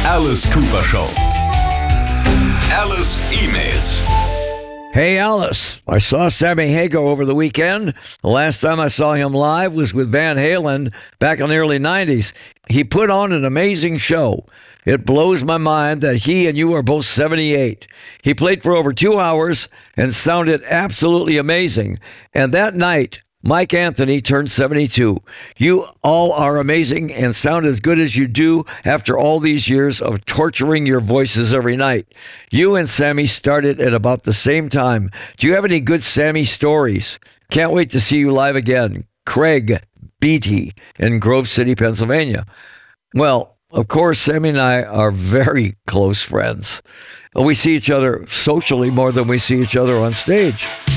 Alice Cooper Show. Alice E-Mails. Hey, Alice, I saw Sammy Hagar over the weekend. The last time I saw him live was with Van Halen back in the early 90s. He put on an amazing show. It blows my mind that he and you are both 78. He played for over 2 hours and sounded absolutely amazing. And that night, Mike Anthony turned 72. You all are amazing and sound as good as you do after all these years of torturing your voices every night. You and Sammy started at about the same time. Do you have any good Sammy stories? Can't wait to see you live again. Craig Beatty in Grove City, Pennsylvania. Well, of course, Sammy and I are very close friends. We see each other socially more than we see each other on stage.